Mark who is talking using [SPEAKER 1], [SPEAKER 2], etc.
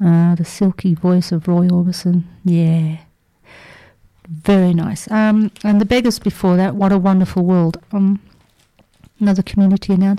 [SPEAKER 1] The silky voice of Roy Orbison. Yeah. Very nice. And The Beggars before that, What a Wonderful World. Another community announcement.